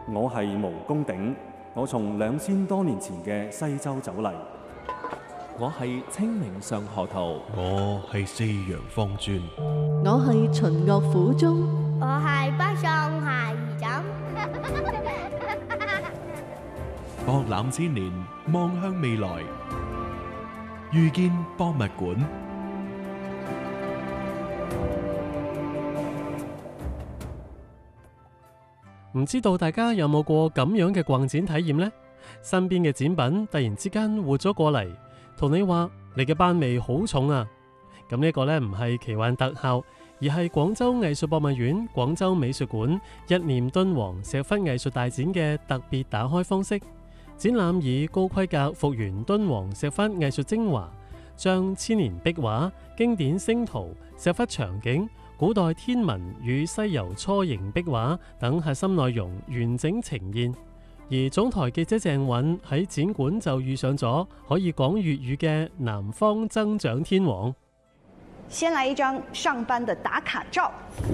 我係毛公鼎，我從2000多年前嘅西周走嚟。 我係清明上河圖， 我係四陽方尊， 我係秦樂府中， 我係北宋下二枕。 博覽千年，望向未來，遇見博物館。 唔知道大家有冇過咁樣嘅逛展體驗呢？身邊嘅展品突然之間活咗過嚟，同你話你嘅班味好重啊！咁呢個呢，唔係奇幻特效，而係廣州藝術博物院、廣州美術館一念敦煌石窟藝術大展嘅特別打開方式。展覽以高規格復原敦煌石窟藝術精華，將千年壁畫、經典星圖、石窟場景、古代天文與西遊初形壁畫等核心內容完整呈現。而總台記者鄭韻喺展館就遇上咗可以講粵語嘅南方增長天王。 先來一張上班的打卡照。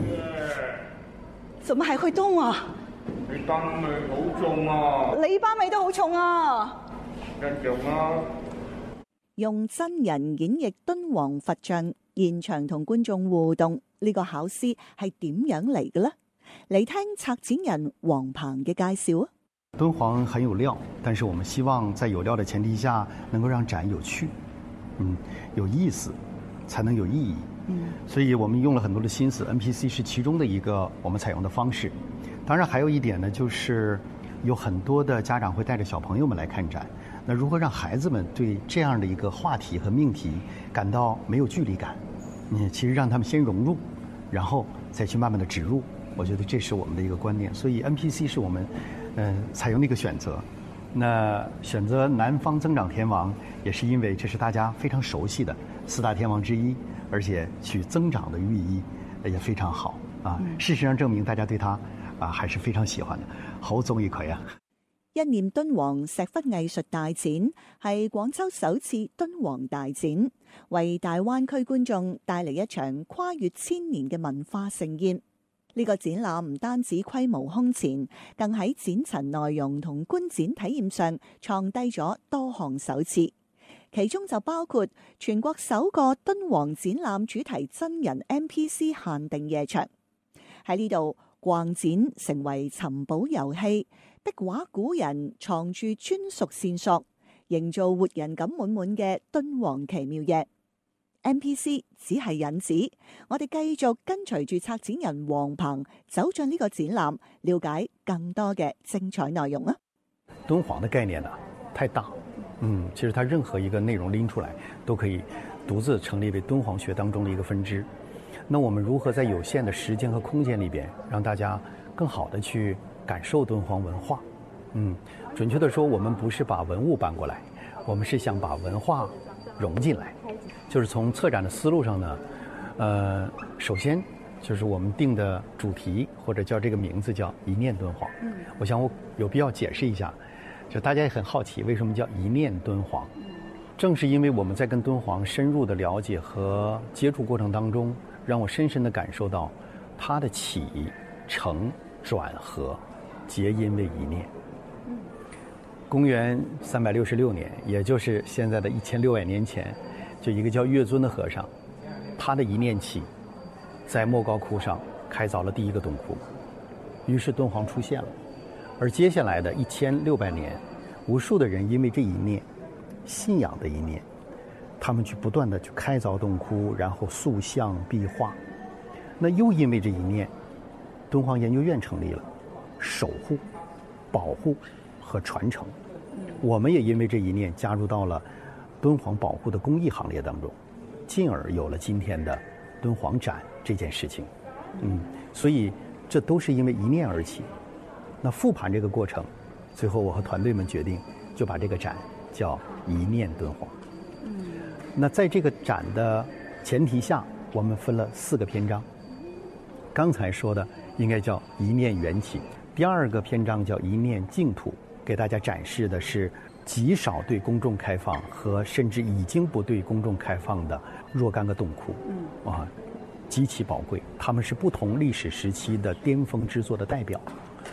怎麼還會動啊？ 你班味好重啊！ 你班味都好重啊！ 一樣啊！ 用真人演繹敦煌佛像，現場同觀眾互動，呢個巧思係點樣嚟嘅呢？嚟聽策展人黃鵬嘅介紹啊！ 敦煌很有料，但是我們希望在有料的前提下，能夠讓展有趣，有意思，才能有意義。所以我們用了很多的心思 ，NPC 是其中的一個我們採用的方式。當然還有一點呢，就是有很多的家長會帶着小朋友們來看展，那如何讓孩子們對這樣的一個話題和命題感到沒有距離感？其實讓他們先融入，然後再去慢慢的植入，我覺得這是我們的一個觀念。所以 NPC 是我們採用的一個選擇。那選擇南方增長天王，也是因為這是大家非常熟悉的四大天王之一，而且取增長的寓意也非常好啊。事實上證明大家對他還是非常喜歡的，好中意佢啊！ 一念敦煌石窟藝術大展係廣州首次敦煌大展，為大灣區觀眾帶嚟一場跨越千年嘅文化盛宴。呢個展覽唔單止規模空前，更喺展陳內容同觀展體驗上創低咗多項首次，其中就包括全國首個敦煌展覽主題真人 NPC 限定夜場。喺呢度逛展成為尋寶遊戲，壁畫古人藏住專屬線索，營造活人感滿滿嘅敦煌奇妙夜。NPC 只係引子，我哋繼續跟隨住策展人黃鵬走進呢個展覽，了解更多嘅精彩內容啊！ 敦煌的概念呢，太大，其實它任何一個內容拎出來，都可以獨自成立為敦煌學當中的一個分支。那我們如何在有限的時間和空間裏邊，讓大家更好的去感受敦煌文化？準確的說，我們不是把文物搬過來，我們是想把文化融進來。就是從策展的思路上呢，首先就是我們定的主題或者叫這個名字叫一念敦煌。我想我有必要解釋一下，就大家也很好奇為什麼叫一念敦煌。正是因為我們在跟敦煌深入的了解和接觸過程當中，讓我深深的感受到它的起承轉合皆因為一念。公元366年，也就是現在的1600年前，就一個叫月尊的和尚，他的一念起，在莫高窟上開鑿了第一個洞窟，於是敦煌出現了。而接下來的1600年，無數的人因為這一念，信仰的一念，他們去不斷的去開鑿洞窟，然後塑像壁畫。那又因為這一念，敦煌研究院成立了，守護、保護和傳承。我們也因為這一念加入到了敦煌保護的公益行列當中，進而有了今天的敦煌展這件事情。所以這都是因為一念而起。那復盤這個過程，最後我和團隊們決定就把這個展叫一念敦煌。那在這個展的前提下，我們分了4個篇章。剛才說的應該叫一念緣起，第2個篇章叫一念淨土，給大家展示的是極少對公眾開放和甚至已經不對公眾開放的若干個洞窟，極其寶貴，他們是不同歷史時期的巔峰之作的代表。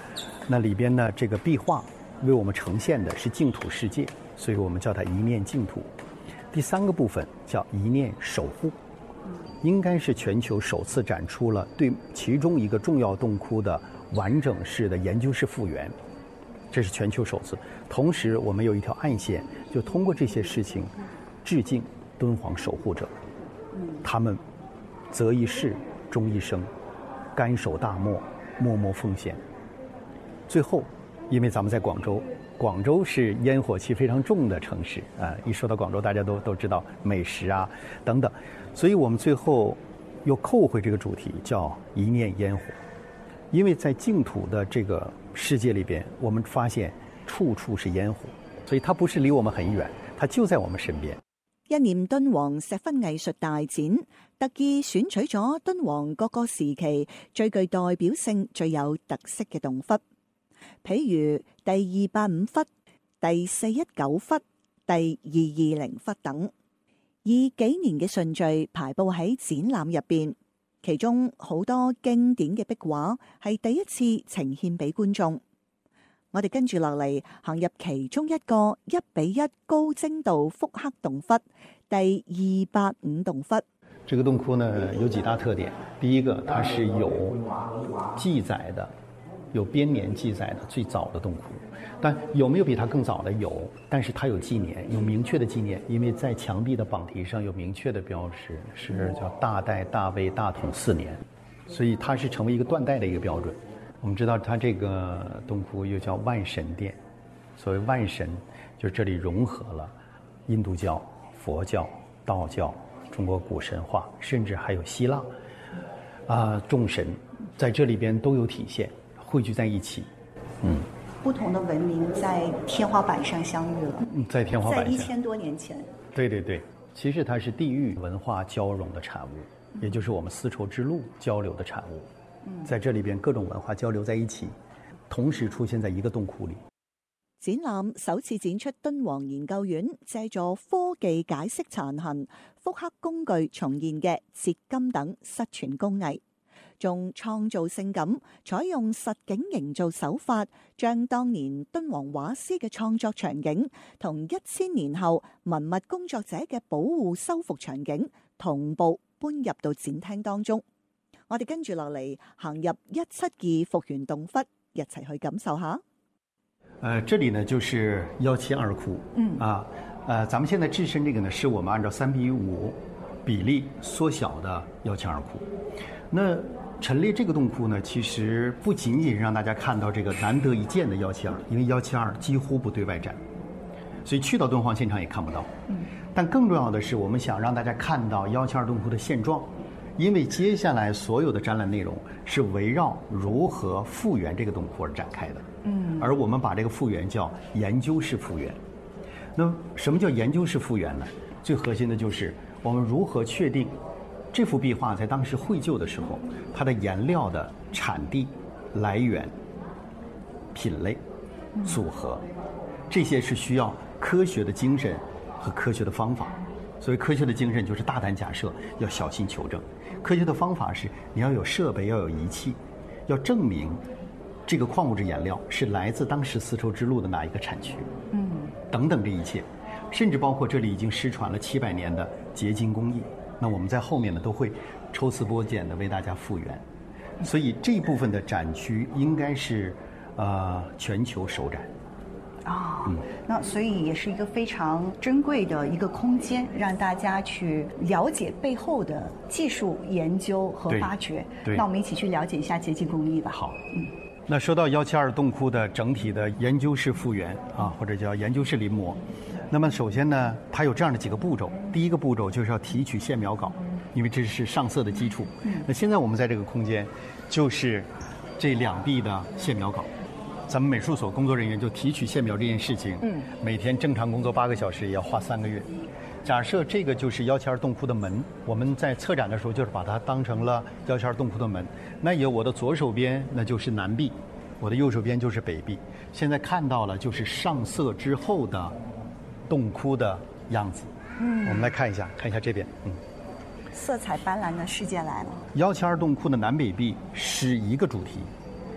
那里边呢，这个壁画为我们呈现的是净土世界，所以我们叫它一念净土。第3个部分叫一念守护，应该是全球首次展出了对其中一个重要洞窟的完整式的研究式复原，这是全球首次。同时，我们有一条暗线，就通过这些事情致敬敦煌守护者，他们择一事终一生，甘守大漠，默默奉献。最后，因为咱们在广州，广州是烟火气非常重的城市啊，一说到广州，大家都知道美食啊等等，所以我们最后又扣回这个主题，叫一念烟火。因为在净土的这个世界里边，我们發現處處是煙火，所以它不是離我們很遠，它就在我們身邊。 一念敦煌石窟藝術大展特意選取咗敦煌各個時期最具代表性、最有特色嘅洞窟，譬如第285窟、第419窟、第220窟等，以幾年嘅順序排佈喺展覽入邊。其中好多經典嘅壁畫係第一次呈現俾觀眾。我哋跟住落嚟行入其中一個1:1高精度複刻洞窟，第285洞窟。 這個洞窟呢有幾大特點，第一個它是有記載的，有編年記載的最早的洞窟，但有沒有比它更早的？有，但是它有紀年，有明確的紀年，因為在牆壁的榜題上有明確的標識，是叫大代大魏大統4年，所以它是成為一個斷代的一個標準。我們知道它這個洞窟又叫萬神殿，所謂萬神就是這裡融合了印度教、佛教、道教、中國古神話，甚至還有希臘眾神在這裡邊都有體現，匯聚在一起。 不同的文明在天花板上相遇了， 在天花板上， 在1000多年前。 對對對，其實它是地域文化交融的產物，也就是我們絲綢之路交流的產物。在這裡邊各種文化交流在一起，同時出現在一個洞窟裡。 展覽首次展出敦煌研究院借助科技解釋殘痕、複刻工具重現嘅折金等失傳工藝，仲創造性咁採用實景營造手法，將當年敦煌畫師嘅創作場景同1000年後文物工作者嘅保護修復場景同步搬入到展廳當中。我哋跟住落嚟行入172復原洞窟，一齊去感受下。 這裡呢就是172窟。咱們現在置身這個呢，是我們按照3:5比例縮小的172窟。那陳列這個洞窟呢，其實不僅僅讓大家看到這個難得一見的172，因為172幾乎不對外展，所以去到敦煌現場也看不到。但更重要的是，我們想讓大家看到172洞窟的現狀。因為接下來所有的展覽內容是圍繞如何復原這個洞窟而展開的，而我們把這個復原叫研究式復原。那什麼叫研究式復原呢？最核心的就是我們如何確定這幅壁畫在當時繪就的時候，它的顏料的產地、來源、品類、組合，這些是需要科學的精神和科學的方法。所以科學的精神就是大膽假設，要小心求證。科學的方法是你要有設備，要有儀器，要證明這個礦物質顏料是來自當時絲綢之路的哪一個產區，等等這一切，甚至包括這裡已經失傳了700年的結晶工藝。那我們在後面呢都會抽絲剝繭的為大家復原。所以這一部分的展區應該是全球首展。 那所以也是一個非常珍貴的一個空間，讓大家去了解背後的技術研究和發掘。那我們一起去了解一下結晶工藝吧。 好，那說到172洞窟的整體的研究式復原或者叫研究式臨摹，那麼首先呢，它有這樣的幾個步驟。第一個步驟就是要提取線描稿，因為這是上色的基礎。那現在我們在這個空間，就是這2壁的線描稿。咱們美術所工作人員就提取線描這件事情，每天正常工作8個小時，也要花3個月。假設這個就是172洞窟的門，我們在策展的時候就是把它當成了172洞窟的門。那有我的左手邊，那就是南壁，我的右手邊就是北壁。現在看到了就是上色之後的洞窟的樣子。我們來看一下這邊。色彩斑斕的世界來了。172洞窟的南北壁是一個主題。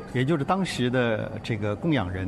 也就是当时的这个供养人